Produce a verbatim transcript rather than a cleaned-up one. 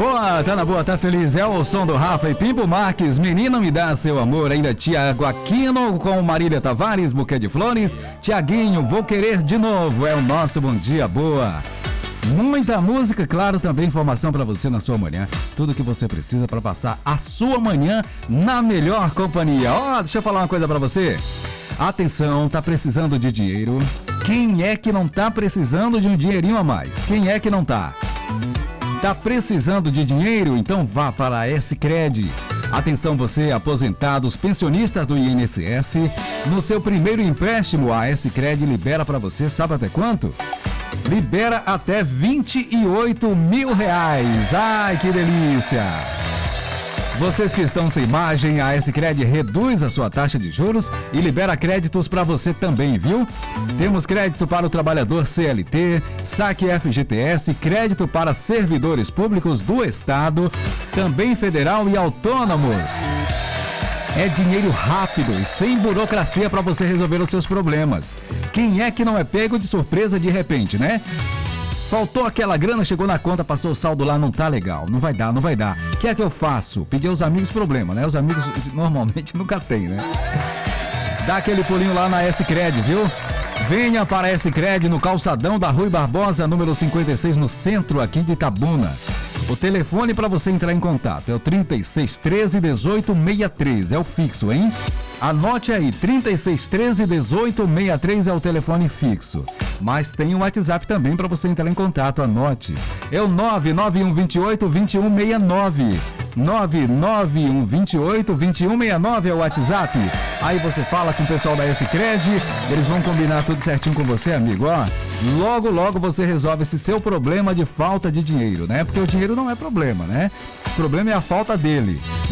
Boa, tá na boa, tá feliz. É o som do Rafa e Pimpo Marques. Menina, me dá seu amor. Ainda Tiago Aquino com Marília Tavares, Buquê de Flores. Tiaguinho, vou querer de novo. É o nosso Bom Dia Boa. Muita música, claro, também informação pra você na sua manhã. Tudo que você precisa pra passar a sua manhã na melhor companhia. Ó, oh, deixa eu falar uma coisa pra você. Atenção, tá precisando de dinheiro? Quem é que não tá precisando de um dinheirinho a mais? Quem é que não tá? Tá precisando de dinheiro? Então vá para a S-Cred. Atenção você, aposentados, pensionistas do I N S S. No seu primeiro empréstimo, a S-Cred libera para você, sabe até quanto? Libera até vinte e oito mil reais. Ai, que delícia! Vocês que estão sem margem, a S-Cred reduz a sua taxa de juros e libera créditos para você também, viu? Temos crédito para o trabalhador C L T, saque F G T S, crédito para servidores públicos do Estado, também federal e autônomos. É dinheiro rápido e sem burocracia para você resolver os seus problemas. Quem é que não é pego de surpresa de repente, né? Faltou aquela grana, chegou na conta, passou o saldo lá, não tá legal. Não vai dar, não vai dar. O que é que eu faço? Pedir aos amigos problema, né? Os amigos normalmente nunca tem, né? Dá aquele pulinho lá na S-Cred, viu? Venha para a S-Cred no calçadão da Rui Barbosa, número cinquenta e seis, no centro aqui de Itabuna. O telefone para você entrar em contato é o trinta e seis, treze, dezoito, sessenta e três. É o fixo, hein? Anote aí, trinta e seis, treze, dezoito, sessenta e três é o telefone fixo. Mas tem o WhatsApp também para você entrar em contato, anote. É o nove nove um dois oito, dois um seis nove. nove nove um dois oito, dois um seis nove é o WhatsApp. Aí você fala com o pessoal da S-Cred, eles vão combinar tudo certinho com você, amigo, ó. Logo, logo você resolve esse seu problema de falta de dinheiro, né? Porque o dinheiro não é problema, né? O problema é a falta dele.